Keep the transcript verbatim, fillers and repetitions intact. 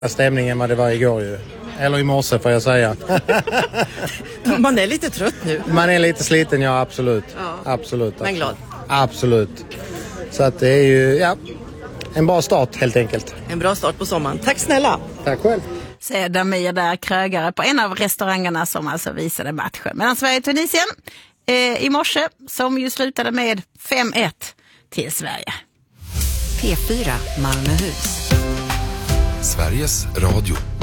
Stämningen vad det var igår ju. Eller i morse får jag säga. Man är lite trött nu. Man är lite sliten, ja absolut. Ja. Absolut. Men glad. Absolut. Så att det är ju, ja, en bra start helt enkelt. En bra start på sommaren. Tack snälla. Tack själv. Säger Damir där, krögare på en av restaurangerna som alltså visade matchen mellan Sverige och Tunisien eh, i morse, som ju slutade med fem ett till Sverige. P fyra Malmöhus. Sveriges Radio.